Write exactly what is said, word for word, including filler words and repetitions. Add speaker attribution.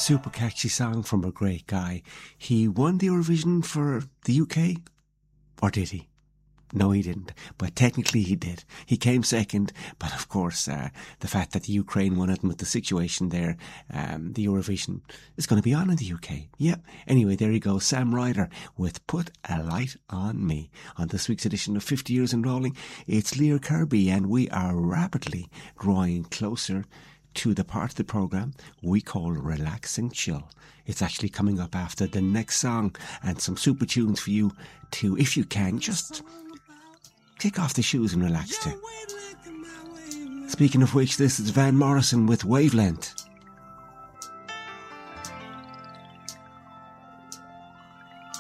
Speaker 1: super catchy song from a great guy. He won the Eurovision for the U K, or did he? No, he didn't, but technically he did. He came second, but of course, uh, the fact that the Ukraine won it and with the situation there, um, the Eurovision is going to be on in the U K. Yep. Anyway, there you go. Sam Ryder with Put a Light on Me. On this week's edition of fifty Years in Rolling, it's Lear Kirby, and we are rapidly drawing closer to the part of the programme we call Relax and Chill. It's actually coming up after the next song, and some super tunes for you to, if you can, just kick off the shoes and relax to. Speaking of which, this is Van Morrison with Wavelength.